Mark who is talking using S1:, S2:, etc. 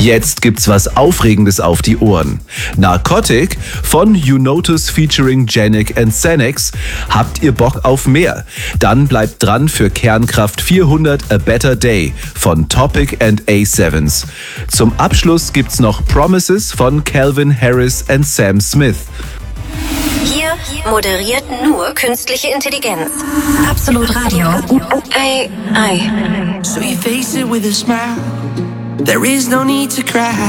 S1: Jetzt gibt's was Aufregendes auf die Ohren. Narcotic von U-Notice featuring Janik and Xanax. Habt ihr Bock auf mehr? Dann bleibt dran für Kernkraft 400 A Better Day von Topic and A7s. Zum Abschluss gibt's noch Promises von Calvin Harris and Sam Smith.
S2: Hier moderiert nur künstliche Intelligenz.
S3: Absolut Radio.
S2: AI.
S4: So you face it with a smile. There is no need to cry.